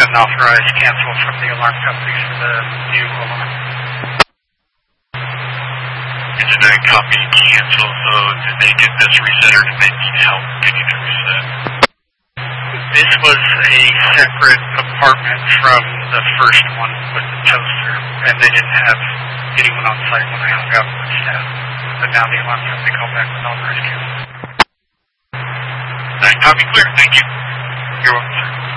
unauthorized cancel from the alarm company for the new alarm. Incident copy cancel, so did they get this reset or did they need help getting it reset? This was a separate apartment from the first one with the toaster, and they didn't have anyone on site when I hung up with staff. But now the alarm company called back with authorized cancel. Copy clear, thank you. You're welcome, sir.